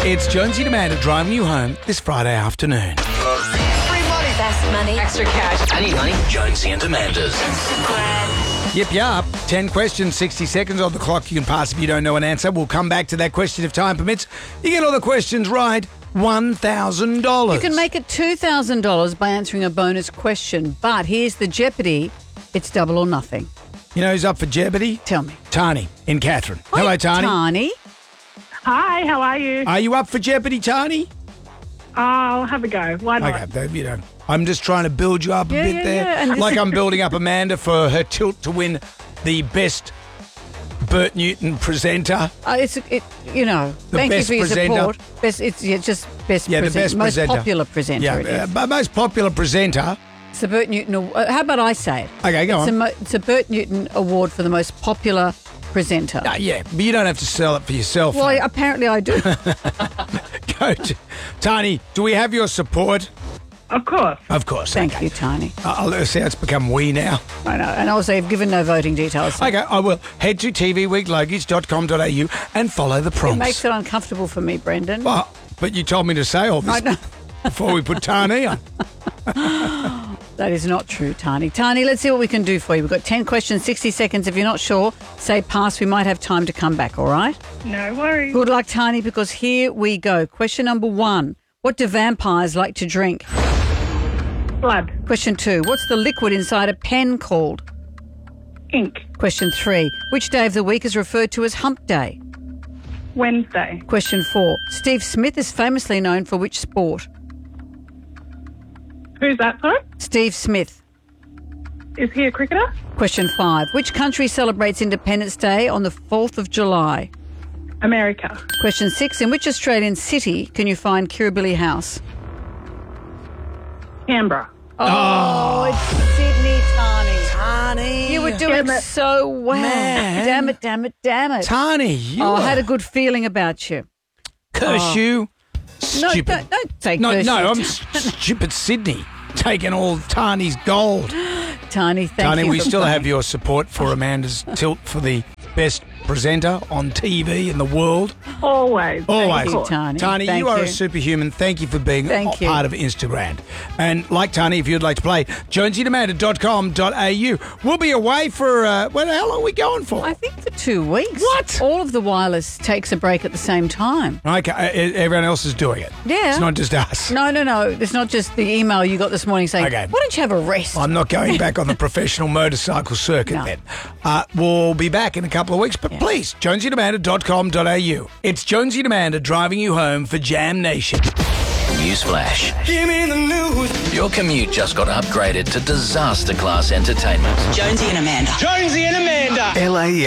It's Jonesy and Amanda driving you home this Friday afternoon. Free money. Fast money. Extra cash. I need money. Jonesy and Amanda's. Yep. 10 questions, 60 seconds on the clock. You can pass if you don't know an answer. We'll come back to that question if time permits. You get all the questions right, $1,000. You can make it $2,000 by answering a bonus question, but here's the jeopardy. It's double or nothing. You know who's up for jeopardy? Tell me. Tani in Catherine. Hello, Tani. Tani. Hi, how are you? Are you up for jeopardy, Tani? I'll have a go. Why not? Okay, I'm just trying to build you up a bit there. And Like I'm building up Amanda for her tilt to win the best Bert Newton presenter. Thank you for your presenter. support. Just best Yeah, the presenter. best most presenter. popular presenter. it is. Most popular presenter. It's the Bert Newton. How about I say it? Okay, go on. It's a Bert Newton Award for the most popular presenter. But you don't have to sell it for yourself. Well, though. apparently I do. Tani, do we have your support? Of course. Of course. Thank you, Tani. I'll see how it's become we now. I know. And also, you've given no voting details. Okay, I will. Head to tvweekluggage.com.au and follow the It prompts. makes it uncomfortable for me, Brendan. Well, but you told me to say all this I know. before we put Tani on. That is not true, Tani. Tani, let's see what we can do for you. We've got 10 questions, 60 seconds. If you're not sure, say pass. We might have time to come back, all right? No worries. Good luck, Tani, because here we go. Question number 1. What do vampires like to drink? Blood. Question 2. What's the liquid inside a pen called? Ink. Question 3. Which day of the week is referred to as Hump Day? Wednesday. Question 4. Steve Smith is famously known for which sport? Who's that, sorry? Steve Smith. Is he a cricketer? Question 5. Which country celebrates Independence Day on the 4th of July? America. Question 6. In which Australian city can you find Kirribilli House? Canberra. Oh, it's Sydney, Tani. Tani. You were doing Damn it. so well. Man. Damn it. Tani, I had a good feeling about you. curse you. No, Stupid. don't say No, curse you. I'm stupid Sydney. Taking all Tani's gold. Tani, thank Tani, you. we for still playing. have your support for Amanda's tilt for the best presenter on TV in the world. Always. Always. Of course. Tani. Tani, Thank you are you. a superhuman. Thank you for being Thank you. part of Instagram. And like Tani, if you'd like to play, jonesyandamanda.com.au. We'll be away for, how long are we going for? I think for 2 weeks. What? All of the wireless takes a break at the same time. Okay, everyone else is doing it. Yeah. It's not just us. No. It's not just the email you got this morning saying, Okay. why don't you have a rest? I'm not going back on the professional motorcycle circuit No. then. We'll be back in a couple of weeks, but please, jonesyandamanda.com.au. It's Jonesy and Amanda driving you home for Jam Nation. Newsflash. Give me the news. Your commute just got upgraded to disaster class entertainment. Jonesy and Amanda. LA